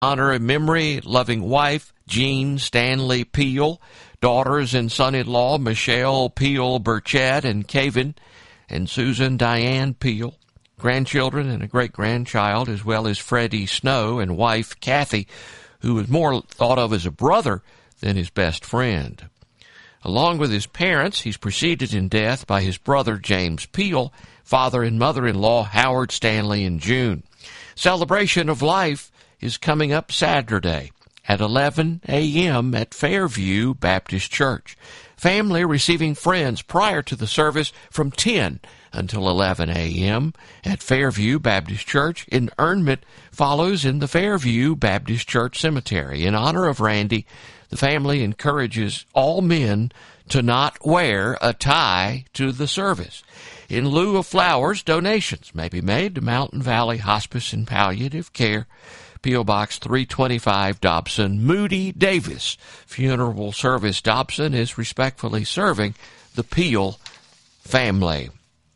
honor and memory, loving wife, Jean Stanley Peel, daughters and son-in-law, Michelle Peel Burchett and Caven, and Susan Diane Peel, grandchildren and a great-grandchild, as well as Freddie Snow and wife Kathy, who was more thought of as a brother than his best friend. Along with his parents, he's preceded in death by his brother James Peel, father and mother-in-law Howard Stanley and June. Celebration of Life is coming up Saturday at 11 a.m. at Fairview Baptist Church. Family receiving friends prior to the service from 10 until 11 a.m. at Fairview Baptist Church. Interment follows in the Fairview Baptist Church Cemetery. In honor of Randy, the family encourages all men to not wear a tie to the service. In lieu of flowers, donations may be made to Mountain Valley Hospice and Palliative Care, P.O. Box 325, Dobson. Moody Davis Funeral Service. Dobson is respectfully serving the Peel family.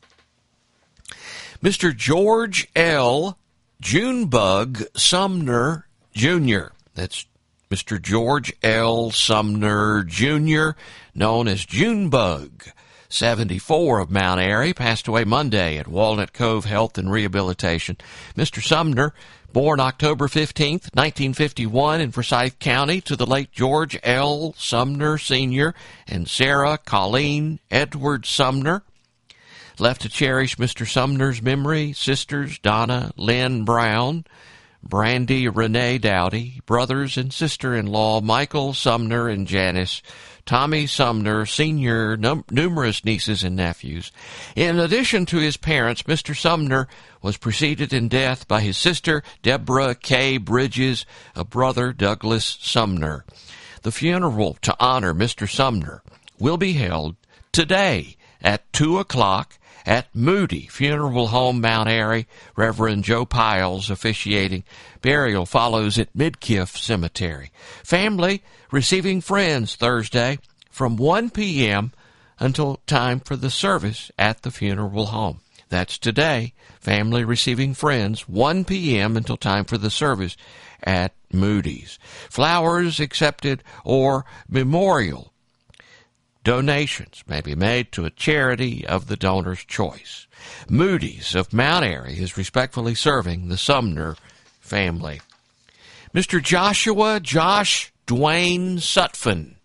Mr. George L. Junebug Sumner, Jr. That's Mr. George L. Sumner, Jr., known as Junebug, 74, of Mount Airy, passed away Monday at Walnut Cove Health and Rehabilitation. Mr. Sumner, born October 15th, 1951 in Forsyth County, to the late George L. Sumner, Sr. and Sarah Colleen Edwards Sumner. Left to cherish Mr. Sumner's memory, sisters Donna Lynn Brown, Brandy Renee Dowdy, brothers and sister-in-law Michael Sumner and Janice, Tommy Sumner, Sr., numerous nieces and nephews. In addition to his parents, Mr. Sumner was preceded in death by his sister, Deborah K. Bridges, a brother, Douglas Sumner. The funeral to honor Mr. Sumner will be held today at 2 o'clock at Moody Funeral Home, Mount Airy. Reverend Joe Piles officiating. Burial follows at Midkiff Cemetery. Family receiving friends Thursday from 1 p.m. until time for the service at the funeral home. That's today. Family receiving friends, 1 p.m. until time for the service at Moody's. Flowers accepted or memorial donations may be made to a charity of the donor's choice. Moody's of Mount Airy is respectfully serving the Sumner family. Mr. Josh Dwayne Sutphin,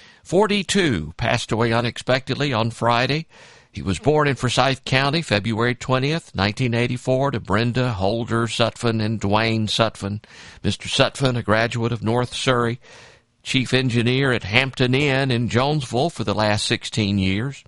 42, passed away unexpectedly on Friday. He was born in Forsyth County, February 20th, 1984, to Brenda Holder Sutphin and Dwayne Sutphin. Mr. Sutphin, a graduate of North Surrey, chief engineer at Hampton Inn in Jonesville for the last 16 years.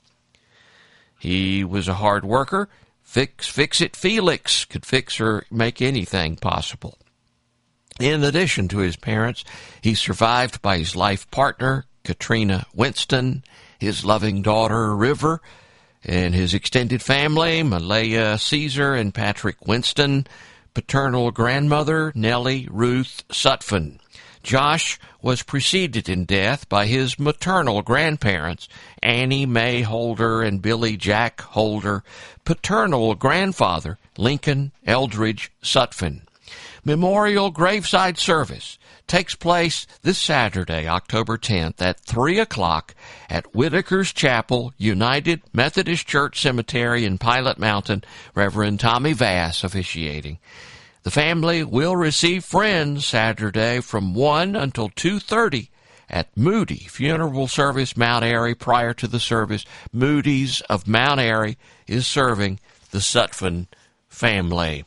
He was a hard worker. Fix-it Felix could fix or make anything possible. In addition to his parents, he's survived by his life partner, Katrina Winston, his loving daughter, River, and his extended family, Malaya Caesar and Patrick Winston, paternal grandmother, Nellie Ruth Sutphin. Josh was preceded in death by his maternal grandparents, Annie Mae Holder and Billy Jack Holder, paternal grandfather, Lincoln Eldridge Sutphin. Memorial graveside service takes place this Saturday, October 10th at 3 o'clock at Whitaker's Chapel, United Methodist Church Cemetery in Pilot Mountain, Reverend Tommy Vass officiating. The family will receive friends Saturday from 1 until 2:30 at Moody Funeral Service, Mount Airy. Prior to the service, Moody's of Mount Airy is serving the Sutphin family.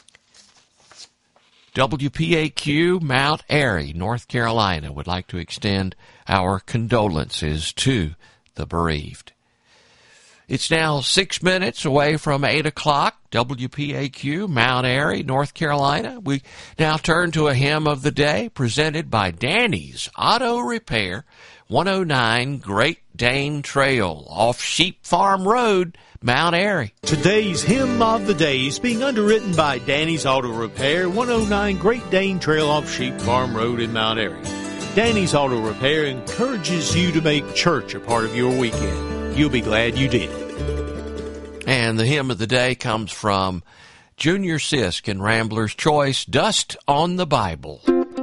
WPAQ Mount Airy, North Carolina, would like to extend our condolences to the bereaved. It's now 6 minutes away from 8 o'clock, WPAQ, Mount Airy, North Carolina. We now turn to a hymn of the day presented by Danny's Auto Repair, 109 Great Dane Trail, off Sheep Farm Road, Mount Airy. Today's hymn of the day is being underwritten by Danny's Auto Repair, 109 Great Dane Trail, off Sheep Farm Road in Mount Airy. Danny's Auto Repair encourages you to make church a part of your weekend. You'll be glad you did. And the hymn of the day comes from Junior Sisk and Rambler's Choice, Dust on the Bible.